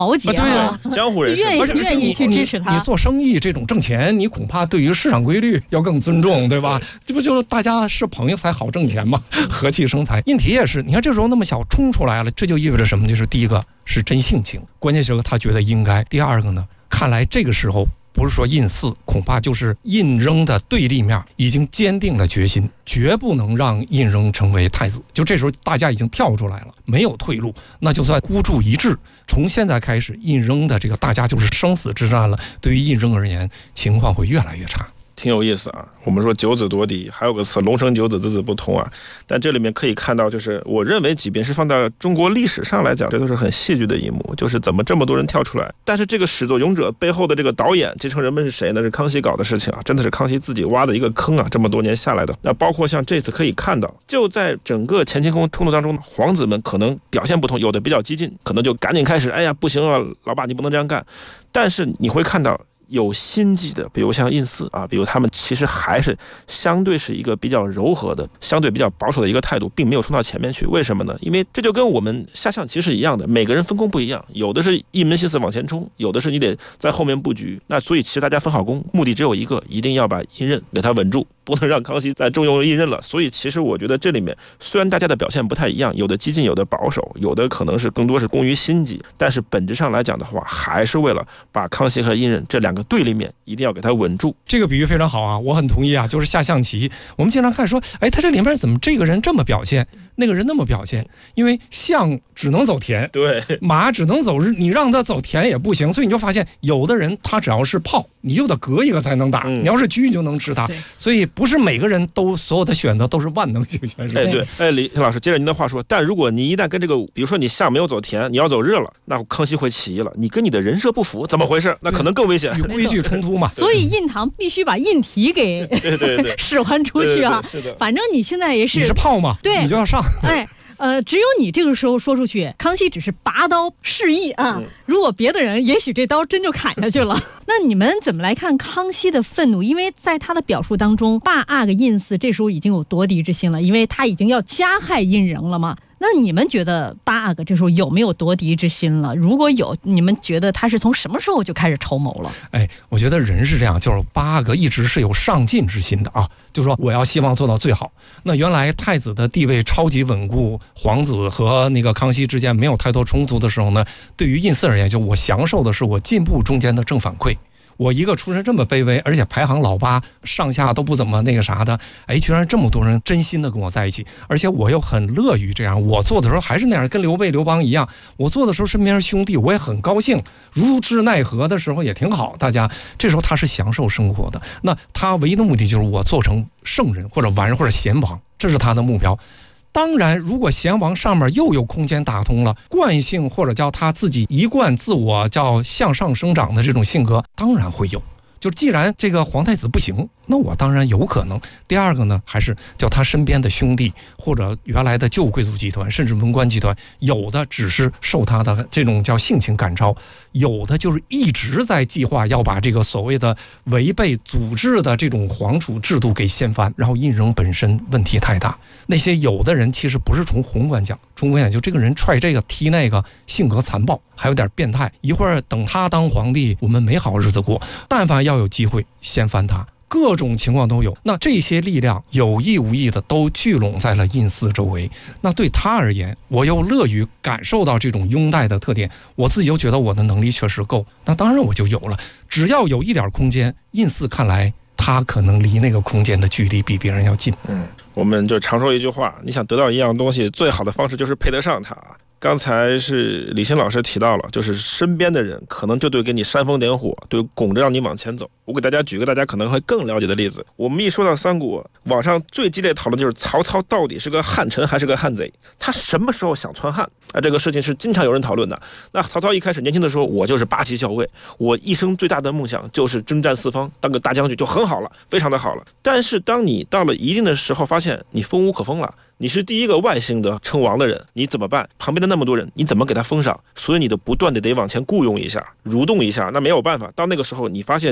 豪杰对啊， 江湖人士愿意去支持他。 你做生意这种挣钱，你恐怕对于市场规律要更尊重，对吧？这不就是大家是朋友才好挣钱吗？和气生财。印体也是，你看这时候那么小冲出来了，这就意味着什么？就是第一个是真性情，关键时候他觉得应该；第二个呢，看来这个时候不是说印四，恐怕就是印扔的对立面已经坚定了决心，绝不能让印扔成为太子。就这时候大家已经跳出来了，没有退路，那就算孤注一掷。从现在开始，印扔的这个大家就是生死之战了。对于印扔而言，情况会越来越差。 挺有意思啊，我们说九子夺嫡，还有个词龙生九子，子子不同啊。但这里面可以看到，就是我认为即便是放到中国历史上来讲，这都是很戏剧的一幕，就是怎么这么多人跳出来。但是这个始作俑者背后的这个导演继承人们是谁呢？是康熙搞的事情啊，真的是康熙自己挖的一个坑啊，这么多年下来的。那包括像这次可以看到，就在整个乾清宫冲突当中，皇子们可能表现不同，有的比较激进，可能就赶紧开始，哎呀不行啊，老爸你不能这样干。但是你会看到有心计的，比如像印四啊，比如他们其实还是相对是一个比较柔和的，相对比较保守的一个态度，并没有冲到前面去。为什么呢？因为这就跟我们下象棋是一样的，每个人分工不一样，有的是一门心思往前冲，有的是你得在后面布局。那所以其实大家分好工，目的只有一个，一定要把印刃给它稳住，不能让康熙再重用印刃了。所以其实我觉得这里面虽然大家的表现不太一样，有的激进，有的保守，有的可能是更多是功于心计，但是本质上来讲的话，还是为了把康熙和印刃这两个对立面一定要给它稳住。 这个比喻非常好啊，我很同意啊。就是下象棋，我们经常看说，哎，他这里面怎么这个人这么表现，那个人那么表现？因为象只能走田， 对， 马只能走日，你让他走田也不行，所以你就发现有的人他只要是炮，你就得隔一个才能打，你要是车你就能吃他。所以不是每个人都所有的选择都是万能型选手。 哎，对，哎，李老师，接着您的话说，但如果你一旦跟这个，比如说你象没有走田，你要走日了，那康熙会起义了，你跟你的人设不符，怎么回事？那可能更危险， 与规矩冲突嘛。 所以印堂必须把印题给对使唤出去啊。 是的， 反正你现在也是， 你是炮嘛， 对， 你就要上。 哎。只有你这个时候说出去，康熙只是拔刀示意啊。如果别的人，也许这刀真就砍下去了。那你们怎么来看康熙的愤怒？因为在他的表述当中，八阿哥印四这时候已经有夺嫡之心了，因为他已经要加害印人了嘛。那你们觉得八阿哥这时候有没有夺嫡之心了？如果有，你们觉得他是从什么时候就开始筹谋了？ 哎，我觉得人是这样，就是八阿哥一直是有上进之心的啊，就是说我要希望做到最好。那原来太子的地位超级稳固，皇子和那个康熙之间没有太多冲突的时候呢，对于印四而言，就我享受的是我进步中间的正反馈。我一个出身这么卑微，而且排行老8，上下都不怎么那个啥的，哎，居然这么多人真心的跟我在一起，而且我又很乐于这样。我做的时候还是那样，跟刘备、刘邦一样，我做的时候身边是兄弟，我也很高兴，如之奈何的时候也挺好。大家这时候他是享受生活的，那他唯一的目的就是我做成圣人或者完人或者贤王，这是他的目标。当然，如果贤王上面又有空间打通了，惯性或者叫他自己一贯自我叫向上生长的这种性格，当然会有。就既然这个皇太子不行，那我当然有可能。第二个呢，还是叫他身边的兄弟或者原来的旧贵族集团，甚至文官集团，有的只是受他的这种叫性情感召，有的就是一直在计划要把这个所谓的违背祖制的这种皇储制度给掀翻。然后胤禛本身问题太大，那些有的人其实不是从宏观讲，从宏观讲就这个人踹这个踢那个，性格残暴，还有点变态。一会儿等他当皇帝，我们没好日子过，但凡要有机会掀翻他，各种情况都有。那这些力量有意无意的都聚拢在了印四周围。那对他而言，我又乐于感受到这种拥戴的特点，我自己又觉得我的能力确实够，那当然我就有了。只要有一点空间，印四看来他可能离那个空间的距离比别人要近。 我们就常说一句话，你想得到一样东西，最好的方式就是配得上它。刚才是李欣老师提到了，就是身边的人可能就对给你煽风点火，对拱着让你往前走。我给大家举个大家可能会更了解的例子，我们一说到三国，网上最激烈讨论就是曹操到底是个汉臣还是个汉贼，他什么时候想篡汉这个事情是经常有人讨论的。那曹操一开始年轻的时候，我就是8旗校尉，我一生最大的梦想就是征战四方，当个大将军就很好了，非常的好了。但是当你到了一定的时候，发现你封无可封了，你是第一个外姓的称王的人，你怎么办？旁边的那么多人，你怎么给他封上？所以你的不断的得往前雇佣一下，蠕动一下，那没有办法。到那个时候，你发现其实并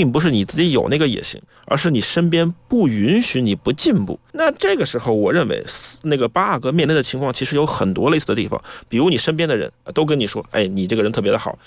并不是你自己有那个野心，而是你身边不允许你不进步。那这个时候我认为那个巴尔哥面临的情况其实有很多类似的地方，比如你身边的人都跟你说，哎，你这个人特别的好，